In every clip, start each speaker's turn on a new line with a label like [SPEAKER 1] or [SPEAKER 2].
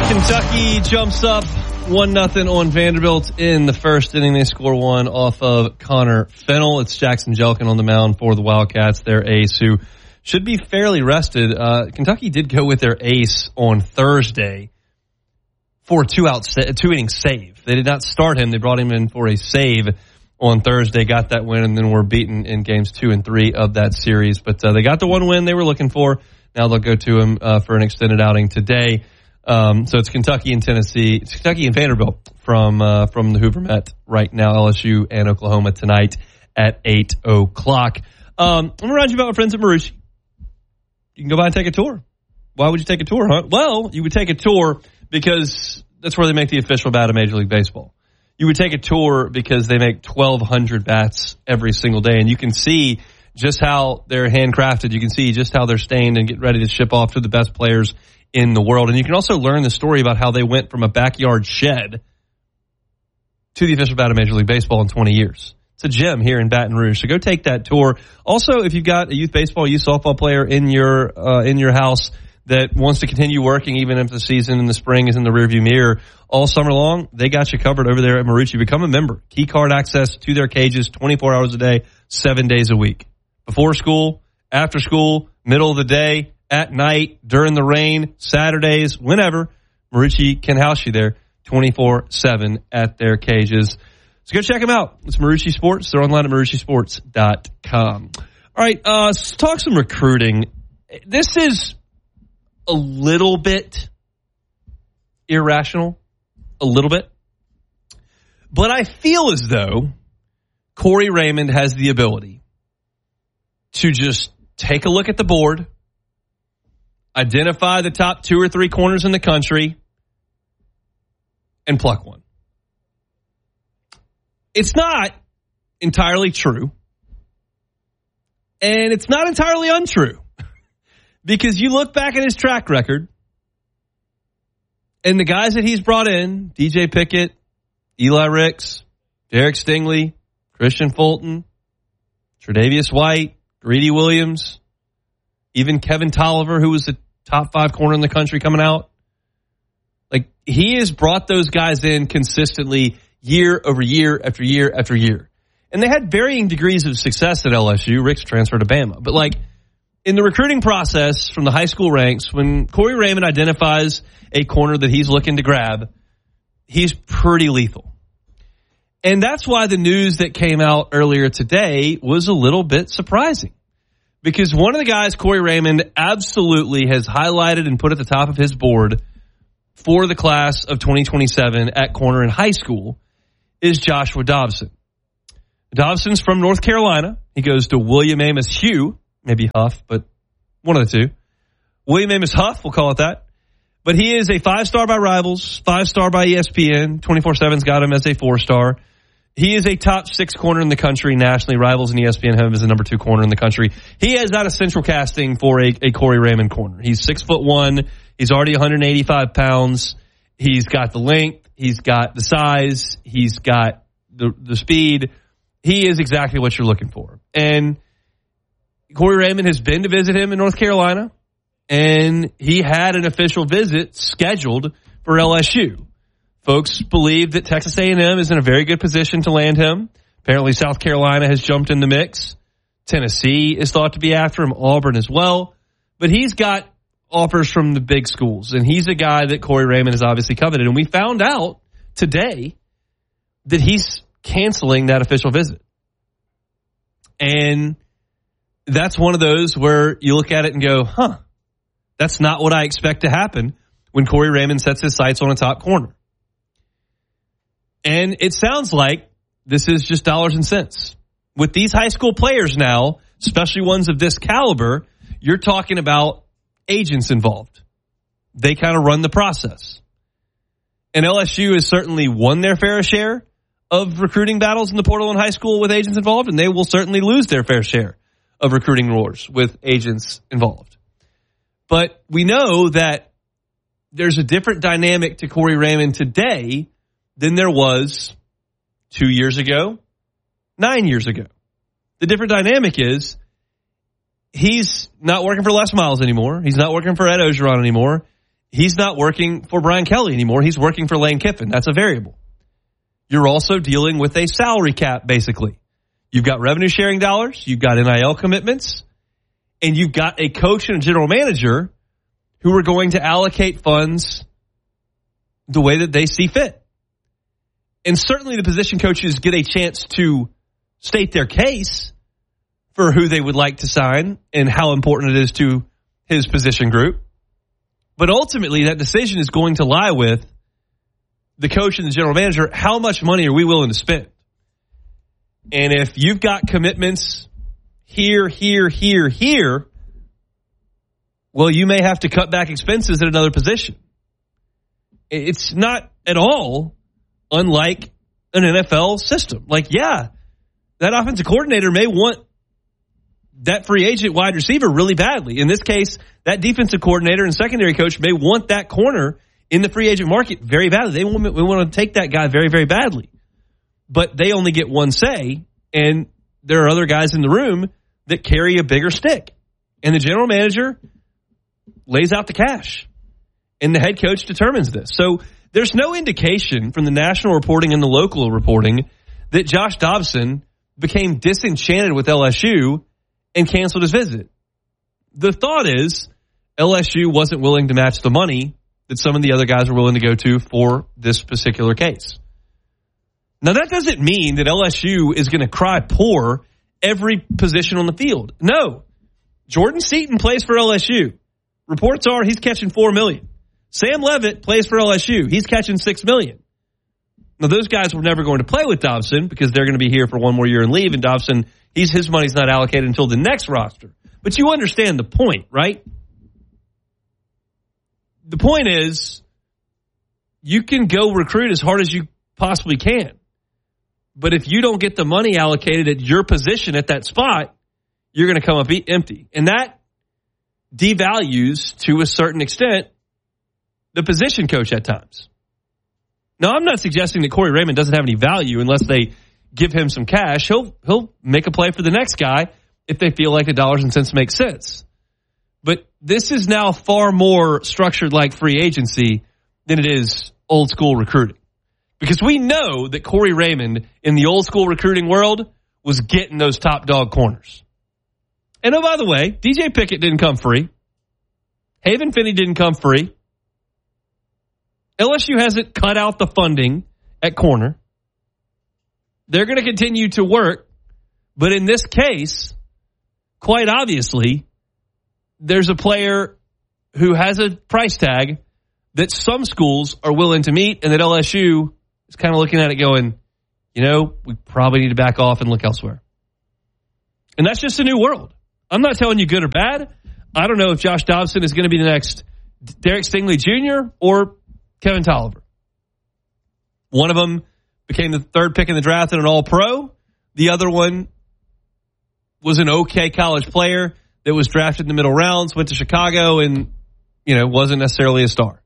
[SPEAKER 1] Kentucky jumps up 1-0 on Vanderbilt in the first inning. They score one off of Connor Fennell. It's Jackson Jelkin on the mound for the Wildcats, their ace, who should be fairly rested. Kentucky did go with their ace on Thursday for a two-inning save. They did not start him. They brought him in for a save on Thursday, got that win, and then were beaten in games 2 and 3 of that series. But they got the one win they were looking for. Now they'll go to him for an extended outing today. So it's Kentucky and Tennessee. It's Kentucky and Vanderbilt from the Hoover Met right now. LSU and Oklahoma tonight at 8 o'clock. I'm going to remind you about my friends at Marucci. You can go by and take a tour. Why would you take a tour, huh? Well, you would take a tour because that's where they make the official bat of Major League Baseball. You would take a tour because they make 1,200 bats every single day, and you can see just how they're handcrafted. You can see just how they're stained and get ready to ship off to the best players in the world. And you can also learn the story about how they went from a backyard shed to the official bat of Major League Baseball in 20 years. It's a gem here in Baton Rouge. So go take that tour. Also, if you've got a youth baseball, youth softball player in your house that wants to continue working even if the season in the spring is in the rearview mirror all summer long, they got you covered over there at Marucci. Become a member. Key card access to their cages 24 hours a day, 7 days a week. Before school, after school, middle of the day, at night, during the rain, Saturdays, whenever, Marucci can house you there 24/7 at their cages. So go check them out. It's Marucci Sports. They're online at MarucciSports.com. All right, let's talk some recruiting. This is a little bit irrational, a little bit. But I feel as though Corey Raymond has the ability to just take a look at the board, identify the top 2 or 3 corners in the country, and pluck one. It's not entirely true, and it's not entirely untrue, because you look back at his track record, and the guys that he's brought in, DJ Pickett, Eli Ricks, Derek Stingley, Christian Fulton, Tre'Davious White, Greedy Williams, even Kevin Tolliver, who was the top 5 corner in the country coming out. Like, he has brought those guys in consistently year over year after year after year. And they had varying degrees of success at LSU. Rick's transferred to Bama. But, like, in the recruiting process from the high school ranks, when Corey Raymond identifies a corner that he's looking to grab, he's pretty lethal. And that's why the news that came out earlier today was a little bit surprising. Because one of the guys Corey Raymond absolutely has highlighted and put at the top of his board for the class of 2027 at corner in high school is Joshua Dobson. Dobson's from North Carolina. He goes to William Amos Hugh, maybe Huff, but one of the two. William Amos Huff, we'll call it that. But he is a 5-star by Rivals, 5-star by ESPN. 24/7's got him as a 4-star. He is a top 6 corner in the country nationally. Rivals and ESPN have him as the number 2 corner in the country. He has not a central casting for a Corey Raymond corner. He's 6'1". He's already 185 pounds. He's got the length. He's got the size. He's got the speed. He is exactly what you're looking for. And Corey Raymond has been to visit him in North Carolina, and he had an official visit scheduled for LSU. Folks believe that Texas A&M is in a very good position to land him. Apparently South Carolina has jumped in the mix. Tennessee is thought to be after him, Auburn as well. But he's got offers from the big schools, and he's a guy that Corey Raymond has obviously coveted. And we found out today that he's canceling that official visit. And that's one of those where you look at it and go, that's not what I expect to happen when Corey Raymond sets his sights on a top corner. And it sounds like this is just dollars and cents. With these high school players now, especially ones of this caliber, you're talking about agents involved. They kind of run the process. And LSU has certainly won their fair share of recruiting battles in the portal in high school with agents involved, and they will certainly lose their fair share of recruiting wars with agents involved. But we know that there's a different dynamic to Corey Raymond today than there was 2 years ago, 9 years ago. The different dynamic is he's not working for Les Miles anymore. He's not working for Ed Ogeron anymore. he's not working for Brian Kelly anymore. He's working for Lane Kiffin. That's a variable. You're also dealing with a salary cap, basically. You've got revenue sharing dollars, you've got NIL commitments, and you've got a coach and a general manager who are going to allocate funds the way that they see fit. And certainly the position coaches get a chance to state their case for who they would like to sign and how important it is to his position group. But ultimately, that decision is going to lie with the coach and the general manager. How much money are we willing to spend? And if you've got commitments here, well, you may have to cut back expenses at another position. It's not at all unlike an NFL system. Like, yeah, that offensive coordinator may want that free agent wide receiver really badly. In this case, that defensive coordinator and secondary coach may want that corner in the free agent market very badly. They want to take that guy very, very badly. But they only get one say, and there are other guys in the room that carry a bigger stick. And the general manager lays out the cash, and the head coach determines this. So there's no indication from the national reporting and the local reporting that Josh Dobson became disenchanted with LSU and canceled his visit. The thought is LSU wasn't willing to match the money that some of the other guys were willing to go to for this particular case. Now, that doesn't mean that LSU is going to cry poor every position on the field. No. Jordan Seaton plays for LSU. Reports are he's catching $4 million. Sam Levitt plays for LSU. He's catching $6 million. Now, those guys were never going to play with Dobson because they're going to be here for one more year and leave, and Dobson, his money's not allocated until the next roster. But you understand the point, right? The point is you can go recruit as hard as you possibly can. But if you don't get the money allocated at your position at that spot, you're going to come up empty. And that devalues, to a certain extent, the position coach at times. Now, I'm not suggesting that Corey Raymond doesn't have any value unless they give him some cash. He'll make a play for the next guy if they feel like the dollars and cents make sense. But this is now far more structured like free agency than it is old school recruiting. Because we know that Corey Raymond in the old school recruiting world was getting those top dog corners. And oh, by the way, DJ Pickett didn't come free. Haven Finney didn't come free. LSU hasn't cut out the funding at corner. They're going to continue to work. But in this case, quite obviously, there's a player who has a price tag that some schools are willing to meet, and that LSU is kind of looking at it going, we probably need to back off and look elsewhere. And that's just a new world. I'm not telling you good or bad. I don't know if Josh Dobson is going to be the next Derek Stingley Jr. or Kevin Tolliver. One of them became the third pick in the draft and an All-Pro. The other one was an okay college player that was drafted in the middle rounds, went to Chicago, and, wasn't necessarily a star.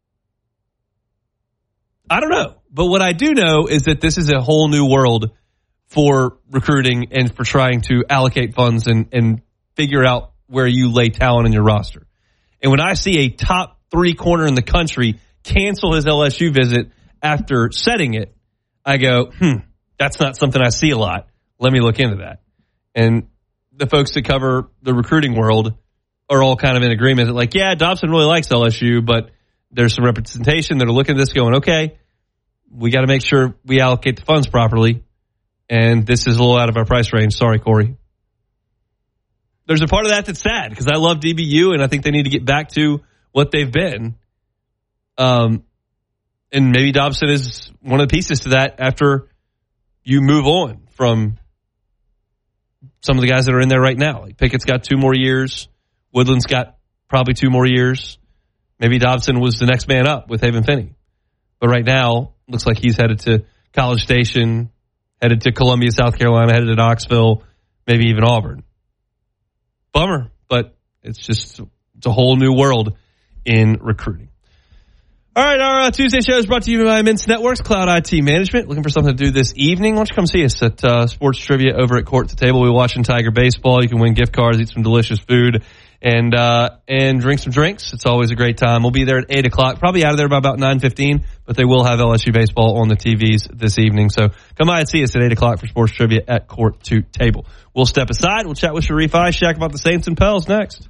[SPEAKER 1] I don't know. But what I do know is that this is a whole new world for recruiting and for trying to allocate funds and figure out where you lay talent in your roster. And when I see a top 3 corner in the country cancel his LSU visit after setting it, I go, that's not something I see a lot. Let me look into that. And the folks that cover the recruiting world are all kind of in agreement that, Dobson really likes LSU, but there's some representation that are looking at this going, okay, we got to make sure we allocate the funds properly, and this is a little out of our price range. Sorry, Corey. There's a part of that that's sad because I love DBU, and I think they need to get back to what they've been. And maybe Dobson is one of the pieces to that after you move on from some of the guys that are in there right now. Like Pickett's got 2 more years. Woodland's got probably 2 more years. Maybe Dobson was the next man up with Haven Finney. But right now, looks like he's headed to College Station, headed to Columbia, South Carolina, headed to Knoxville, maybe even Auburn. Bummer, but it's a whole new world in recruiting. All right, our Tuesday show is brought to you by Immense Networks, Cloud IT Management. Looking for something to do this evening? Why don't you come see us at Sports Trivia over at Court to Table? We're watching Tiger baseball. You can win gift cards, eat some delicious food, and drink some drinks. It's always a great time. We'll be there at 8 o'clock, probably out of there by about 9:15, but they will have LSU baseball on the TVs this evening. So come by and see us at 8 o'clock for sports trivia at Court to Table. We'll step aside. We'll chat with Sharif Ishaq about the Saints and Pels next.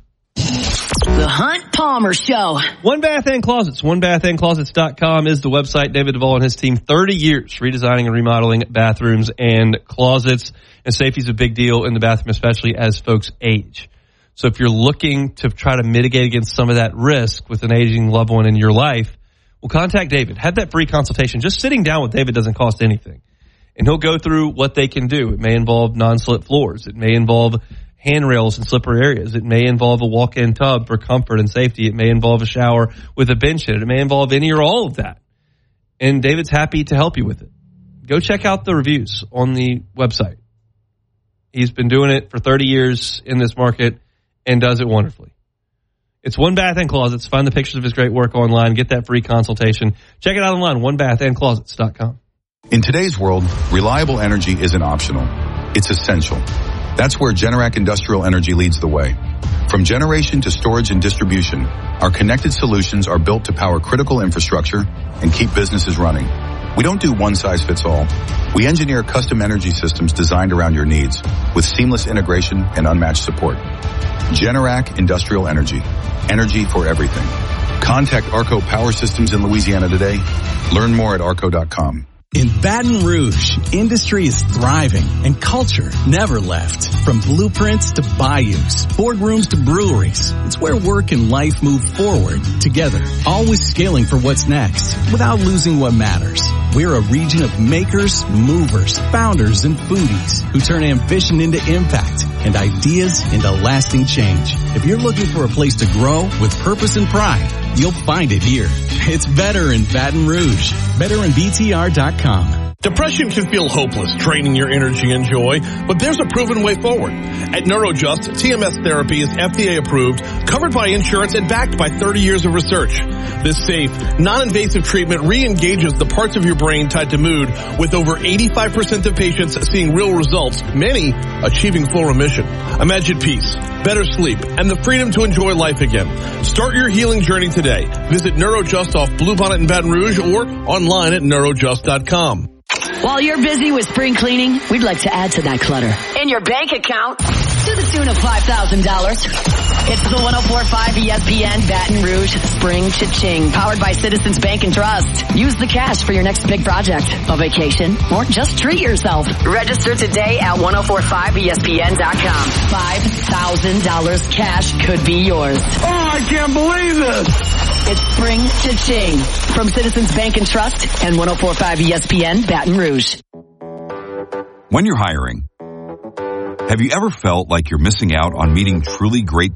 [SPEAKER 2] The Hunt Palmer Show.
[SPEAKER 1] One Bath and Closets. OneBathAndClosets.com is the website. David Duvall and his team, 30 years redesigning and remodeling bathrooms and closets. And safety is a big deal in the bathroom, especially as folks age. So if you're looking to try to mitigate against some of that risk with an aging loved one in your life, well, contact David. Have that free consultation. Just sitting down with David doesn't cost anything. And he'll go through what they can do. It may involve non-slip floors. It may involve handrails in slippery areas. It may involve a walk-in tub for comfort and safety. It may involve a shower with a bench in it. It may involve any or all of that. And David's happy to help you with it. Go check out the reviews on the website. He's been doing it for 30 years in this market and does it wonderfully. It's One Bath and Closets. Find the pictures of his great work online. Get that free consultation. Check it out online, OneBathAndClosets.com.
[SPEAKER 3] In today's world, reliable energy isn't optional. It's essential. That's where Generac Industrial Energy leads the way. From generation to storage and distribution, our connected solutions are built to power critical infrastructure and keep businesses running. We don't do one size fits all. We engineer custom energy systems designed around your needs with seamless integration and unmatched support. Generac Industrial Energy. Energy for everything. Contact Arco Power Systems in Louisiana today. Learn more at arco.com.
[SPEAKER 4] In Baton Rouge, industry is thriving and culture never left. From blueprints to bayous, boardrooms to breweries, it's where work and life move forward together, always scaling for what's next without losing what matters. We're a region of makers, movers, founders, and foodies who turn ambition into impact and ideas into lasting change. If you're looking for a place to grow with purpose and pride, you'll find it here. It's better in Baton Rouge. BetterInBTR.com.
[SPEAKER 5] Depression can feel hopeless, draining your energy and joy, but there's a proven way forward. At NeuroJust, TMS therapy is FDA approved, covered by insurance, and backed by 30 years of research. This safe, non-invasive treatment re-engages the parts of your brain tied to mood, with over 85% of patients seeing real results, many achieving full remission. Imagine peace, better sleep, and the freedom to enjoy life again. Start your healing journey today. Visit NeuroJust off Bluebonnet in Baton Rouge or online at neurojust.com.
[SPEAKER 2] While you're busy with spring cleaning, we'd like to add to that clutter in your bank account to the tune of $5,000. It's the 104.5 ESPN Baton Rouge Spring Cha-Ching, powered by Citizens Bank and Trust. Use the cash for your next big project, a vacation, or just treat yourself. Register today at 1045ESPN.com. $5,000 cash could be yours.
[SPEAKER 5] Oh, I can't believe this!
[SPEAKER 2] It's Spring Cha-Ching from Citizens Bank and Trust and 1045 ESPN Baton Rouge.
[SPEAKER 6] When you're hiring, have you ever felt like you're missing out on meeting truly great